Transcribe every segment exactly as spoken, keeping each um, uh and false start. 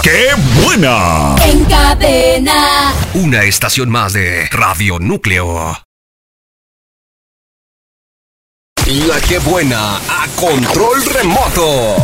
¡Qué buena! En cadena. Una estación más de Radio Núcleo. La que buena a control remoto.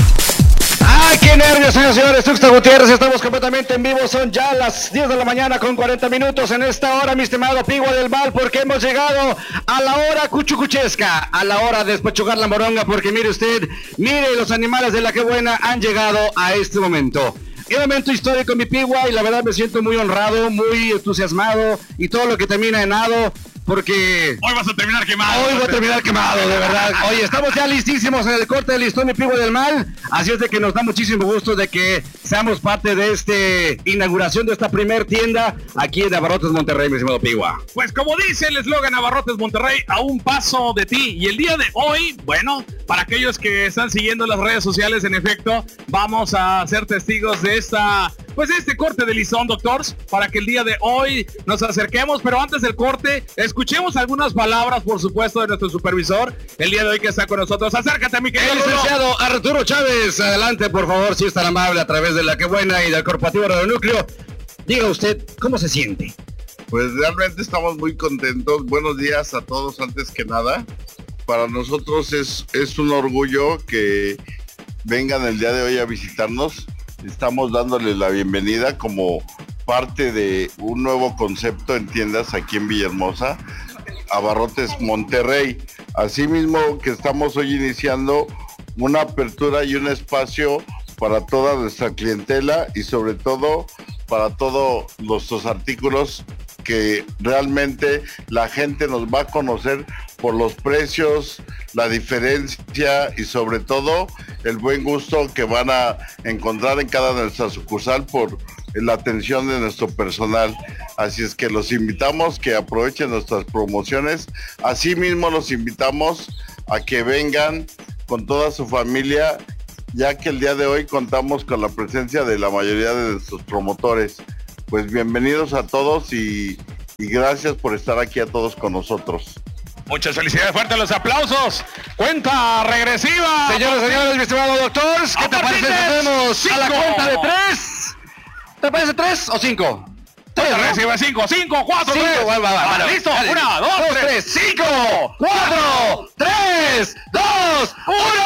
¡Ay, qué nervios, señores, señores! Tuxtla Gutiérrez, estamos completamente en vivo. Son ya las diez de la mañana con cuarenta minutos en esta hora, mi estimado Pigua del Mal, porque hemos llegado a la hora cuchucuchesca, a la hora de despechugar la moronga, porque mire usted, mire, los animales de la que buena han llegado a este momento. Un momento histórico, mi Pigua, y la verdad me siento muy honrado, muy entusiasmado, y todo lo que termina en ado, porque... Hoy vas a terminar quemado. Hoy voy a terminar quemado, de verdad. Oye, estamos ya listísimos en el corte del listón, mi Pigua del Mal, así es de que nos da muchísimo gusto de que seamos parte de esta inauguración de esta primer tienda aquí en Abarrotes Monterrey, mi estimado Pigua. Pues como dice el eslogan Abarrotes Monterrey, a un paso de ti. Y el día de hoy, bueno, para aquellos que están siguiendo las redes sociales, en efecto, vamos a ser testigos de esta, pues de este corte de listón, doctors, para que el día de hoy nos acerquemos, pero antes del corte, escuchemos algunas palabras, por supuesto, de nuestro supervisor, el día de hoy que está con nosotros. Acércate, mi querido. El licenciado Arturo Chávez, adelante, por favor, si es tan amable, a través de la que buena y del Corporativo Radio Núcleo. Diga usted, ¿cómo se siente? Pues realmente estamos muy contentos. Buenos días a todos, antes que nada. Para nosotros es, es un orgullo que vengan el día de hoy a visitarnos. Estamos dándoles la bienvenida como parte de un nuevo concepto en tiendas aquí en Villahermosa, Abarrotes Monterrey. Asimismo que estamos hoy iniciando una apertura y un espacio para toda nuestra clientela y sobre todo para todos nuestros artículos que realmente la gente nos va a conocer por los precios, la diferencia y sobre todo el buen gusto que van a encontrar en cada nuestra sucursal por la atención de nuestro personal. Así es que los invitamos que aprovechen nuestras promociones. Asimismo los invitamos a que vengan con toda su familia, ya que el día de hoy contamos con la presencia de la mayoría de nuestros promotores. Pues bienvenidos a todos y, y gracias por estar aquí a todos con nosotros. Muchas felicidades, fuertes los aplausos. Cuenta regresiva. Señores, señores, mi estimado doctor, ¿qué te parece si hacemos a la cuenta de tres? ¿Te parece tres o cinco? Cuenta regresiva, cinco, cinco, cuatro, cinco, tres. va, va, va, Vale, va, listo, dale. una, dos, dos tres. tres, cinco, cuatro, tres, dos,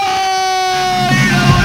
uno.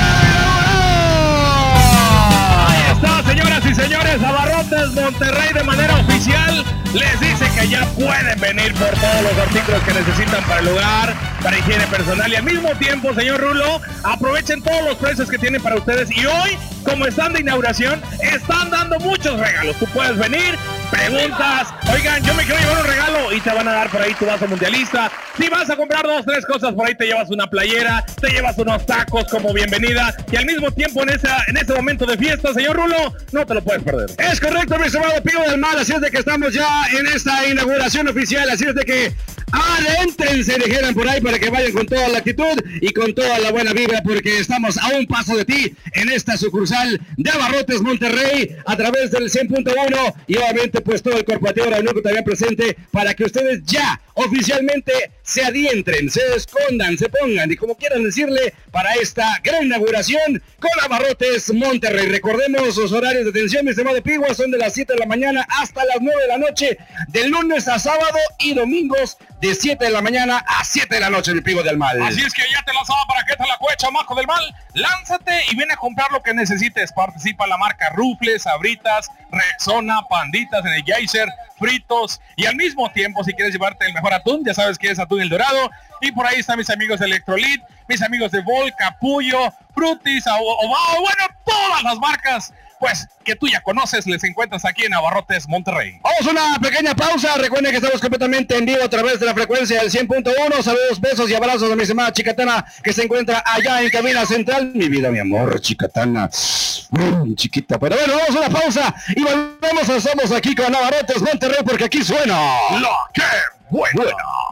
Ahí está, señoras y señores, Abarrotes Monterrey de manera oficial les dice que ya pueden venir por todos los artículos que necesitan para el hogar, para higiene personal, y al mismo tiempo, señor Rulo, aprovechen todos los precios que tienen para ustedes. Y hoy, como están de inauguración, están dando muchos regalos. Tú puedes venir, preguntas, oigan, yo me quiero llevar un regalo, y te van a dar por ahí tu vaso mundialista. Si vas a comprar dos, tres cosas, por ahí te llevas una playera, te llevas unos tacos como bienvenida, y al mismo tiempo en esa, en ese momento de fiesta, señor Rulo, no te lo puedes perder. Es correcto, mi estimado Pío del Mal, así es de que estamos ya en esta inauguración oficial, así es de que adéntrense, dijeran por ahí, para que vayan con toda la actitud y con toda la buena vibra, porque estamos a un paso de ti en esta sucursal de Abarrotes Monterrey a través del cien punto uno y obviamente pues todo el corporativo Radio Núcleo también presente para que ustedes ya oficialmente se adientren, se escondan, se pongan y como quieran decirle para esta gran inauguración con Abarrotes Monterrey. Recordemos los horarios de atención, mi estimado Pigua, son de las siete de la mañana hasta las nueve de la noche, de lunes a sábado y domingos de siete de la mañana a siete de la noche, mi Pigua del Mal. Así es que ya te la sabes, para que te la cuecha, majo del mal. Lánzate y ven a comprar lo que necesites. Participa en la marca Rufles, Sabritas, Rexona, Panditas, Energizer, Fritos, y al mismo tiempo si quieres llevarte el mejor atún, ya sabes que es Atún El Dorado, y por ahí están mis amigos de Electrolit, mis amigos de Vol, Capullo, Frutis, Obao, bueno, todas las marcas pues que tú ya conoces, les encuentras aquí en Abarrotes Monterrey. Vamos a una pequeña pausa, recuerden que estamos completamente en vivo a través de la frecuencia del cien punto uno, saludos, besos y abrazos a mi estimada Chicatana, que se encuentra allá en cabina central. Mi vida, mi amor, Chicatana, mm, chiquita, pero bueno, vamos a una pausa y volvemos, estamos aquí con Abarrotes Monterrey, porque aquí suena ¡La que buena!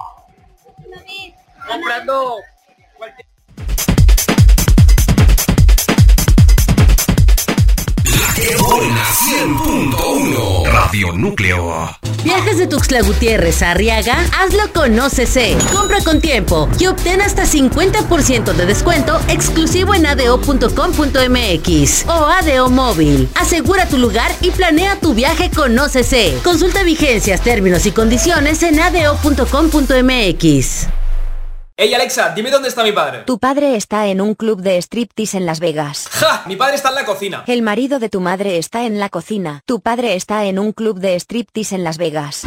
Comprando. La que buena cien punto uno Radio Núcleo. Viajes de Tuxtla Gutiérrez a Arriaga, hazlo con O C C. Compra con tiempo y obtén hasta cincuenta por ciento de descuento exclusivo en a d o punto com punto m x o A D O Móvil. Asegura tu lugar y planea tu viaje con O C C. Consulta vigencias, términos y condiciones en a d o punto com punto m x. Hey Alexa, dime dónde está mi padre. Tu padre está en un club de striptease en Las Vegas. ¡Ja! Mi padre está en la cocina. El marido de tu madre está en la cocina. Tu padre está en un club de striptease en Las Vegas.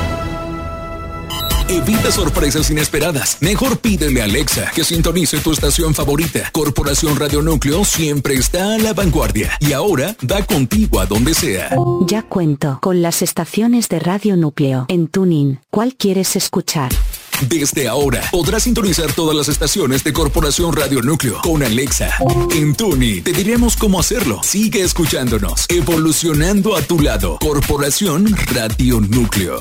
Evita sorpresas inesperadas. Mejor pídele a Alexa que sintonice tu estación favorita. Corporación Radio Núcleo siempre está a la vanguardia y ahora va contigo a donde sea. Ya cuento con las estaciones de Radio Núcleo en TuneIn. ¿Cuál quieres escuchar? Desde ahora podrás sintonizar todas las estaciones de Corporación Radio Núcleo con Alexa. En TuneIn te diremos cómo hacerlo. Sigue escuchándonos, evolucionando a tu lado. Corporación Radio Núcleo.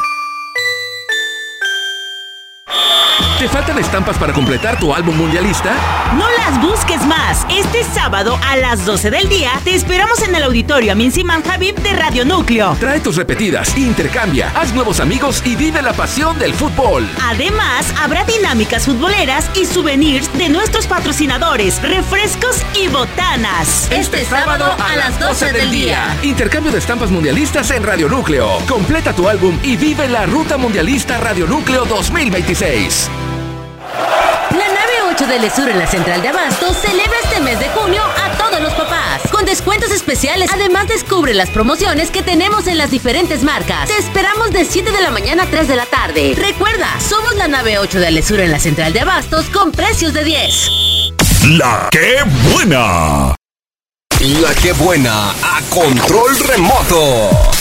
¿Te faltan estampas para completar tu álbum mundialista? No las busques más. Este sábado a las doce del día te esperamos en el auditorio Amin Siman Habib de Radio Núcleo. Trae tus repetidas, intercambia, haz nuevos amigos y vive la pasión del fútbol. Además, habrá dinámicas futboleras y souvenirs de nuestros patrocinadores, refrescos y botanas. Este, este sábado a las doce del día. Intercambio de estampas mundialistas en Radio Núcleo. Completa tu álbum y vive la Ruta Mundialista Radio Núcleo dos mil veintiséis. La nave ocho del Esur en la Central de Abastos celebra este mes de junio a todos los papás con descuentos especiales. Además, descubre las promociones que tenemos en las diferentes marcas. Te esperamos de siete de la mañana a tres de la tarde. Recuerda, somos la nave ocho del Esur en la Central de Abastos con precios de diez. La que buena. La que buena a control remoto.